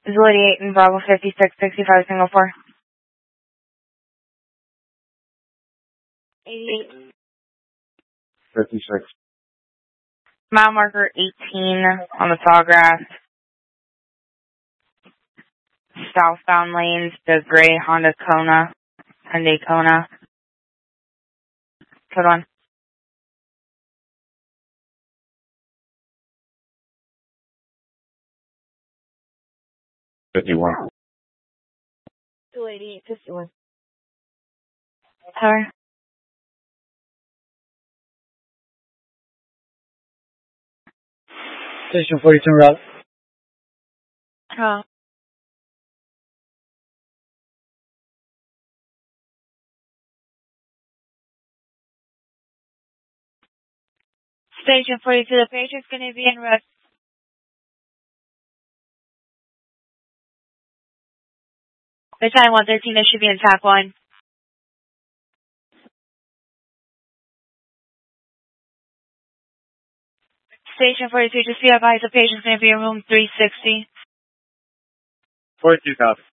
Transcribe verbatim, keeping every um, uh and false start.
Zulu eighty-eight and Bravo fifty-six sixty-five single four. eighty-eight. fifty-six. Mile marker eighteen on the Sawgrass. Southbound lanes, the gray Honda Kona, Hyundai Kona. Code one. fifty-one. two eighty-eight fifty-one. Tower. Station forty-two route. Oh. Station forty-two, the patient's going to be in rest. The time one thirteen, they should be in T A C one. Station forty-two, just be advised the patient's going to be in room three sixty. forty-two thousand.